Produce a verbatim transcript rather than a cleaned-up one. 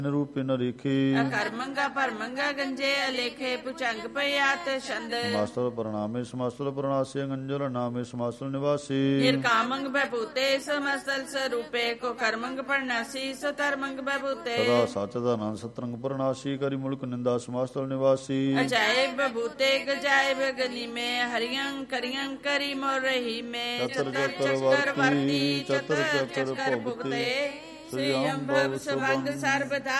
ਰੂਪਿ ਨਰੀਖੀ ਅਕਰਮੰਗਾ ਭਰਮੰਗਾ ਗੰਜੇ ਅਲੇਖੇ ਪੁਚੰਗ ਪਿਆਤ ਛੰਦ ਮਾਸਤਰ ਪ੍ਰਣਾਮੇ ਸਮਾਸਤਰ ਪ੍ਰਣਾਸੀ ਗੰਜਲ ਨਾਮੇ ਸਮਾਸਤਰ ਨਿਵਾਸੀ ਨਿਰਕਾਮੰਗ ਬਭੂਤੇ ਸਮਸਤਲ ਸਰੂਪੇ ਕੋ ਕਰਮੰਗ ਪਰਨਾਸੀ ਸੋ ਧਰਮੰਗ ਬਭੂਤੇ ਸਦਾ ਸਚ ਦਾ ਨਾਮ ਸਤਰੰਗ ਪ੍ਰਣਾਸੀ ਕਰੀ ਮੁਲਕ ਨਿੰਦਾ ਸਮਾਸਤਰ ਨਿਵਾਸੀ ਅਜਾਇਬ ਬਭੂਤੇ ਗਜਾਇਬ ਗਨੀ ਮੇ ਹਰਿਯੰ ਕਰਿਯੰ ਕਰੀ ਮੋਰ ਰਹੀ ਮੇ ਚਤਰ ਚਕਰ ਵਰਤੀ ਚਤਰ ਚਕਰ ਭੁਗਤੇ ਸ੍ਰੀ ਅੰਭਵ ਸਵੰਗ ਸਰਬਦਾ